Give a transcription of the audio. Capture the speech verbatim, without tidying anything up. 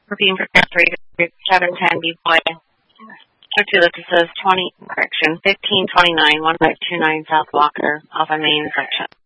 for being prepared for seven ten B boy. Actually, this says twenty correction fifteen twenty nine one five two nine South Walker off of Main section.